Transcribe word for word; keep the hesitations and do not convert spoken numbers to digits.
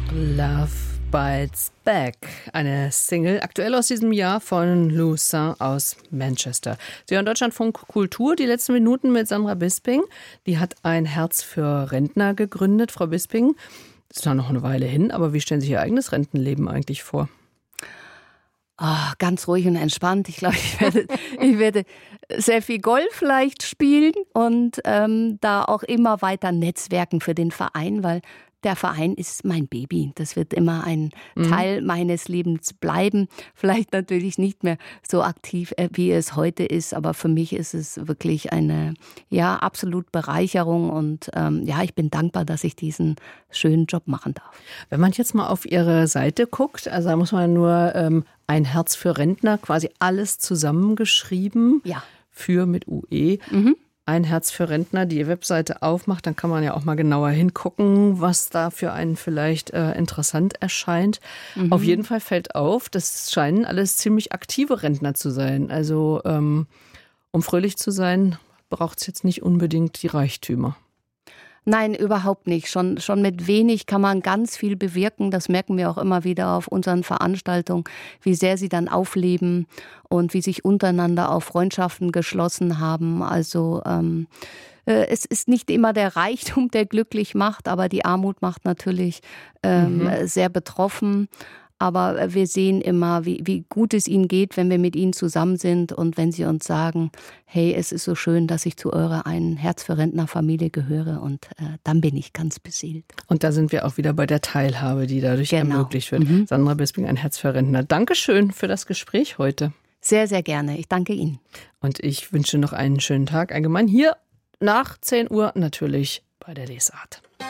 Love Bites Back, eine Single, aktuell aus diesem Jahr von Lou Saint aus Manchester. Sie hören Deutschlandfunk Kultur, die letzten Minuten mit Sandra Bisping. Die hat ein Herz für Rentner gegründet. Frau Bisping, ist da noch eine Weile hin, aber wie stellen Sie Ihr eigenes Rentenleben eigentlich vor? Oh, ganz ruhig und entspannt. Ich glaube, ich werde, ich werde sehr viel Golf vielleicht spielen und ähm, da auch immer weiter netzwerken für den Verein, weil der Verein ist mein Baby. Das wird immer ein mhm. Teil meines Lebens bleiben. Vielleicht natürlich nicht mehr so aktiv, wie es heute ist, aber für mich ist es wirklich eine ja absolut Bereicherung und ähm, ja, ich bin dankbar, dass ich diesen schönen Job machen darf. Wenn man jetzt mal auf Ihre Seite guckt, also da muss man nur ähm, ein Herz für Rentner, quasi alles zusammengeschrieben, ja. für mit U E. Mhm. Ein Herz für Rentner, die Webseite aufmacht, dann kann man ja auch mal genauer hingucken, was da für einen vielleicht äh, interessant erscheint. Mhm. Auf jeden Fall fällt auf, das scheinen alles ziemlich aktive Rentner zu sein. Also ähm, um fröhlich zu sein, braucht es jetzt nicht unbedingt die Reichtümer. Nein, überhaupt nicht. Schon, schon mit wenig kann man ganz viel bewirken. Das merken wir auch immer wieder auf unseren Veranstaltungen, wie sehr sie dann aufleben und wie sich untereinander auch Freundschaften geschlossen haben. Also ähm, äh, es ist nicht immer der Reichtum, der glücklich macht, aber die Armut macht natürlich ähm, mhm. sehr betroffen. Aber wir sehen immer, wie, wie gut es ihnen geht, wenn wir mit ihnen zusammen sind und wenn sie uns sagen, hey, es ist so schön, dass ich zu eurer ein Herz für Rentnerfamilie gehöre und äh, dann bin ich ganz beseelt. Und da sind wir auch wieder bei der Teilhabe, die dadurch genau. ermöglicht wird. Mhm. Sandra Bisping, ein Herz für Rentner. Dankeschön für das Gespräch heute. Sehr, sehr gerne. Ich danke Ihnen. Und ich wünsche noch einen schönen Tag allgemein hier nach zehn Uhr natürlich bei der Lesart.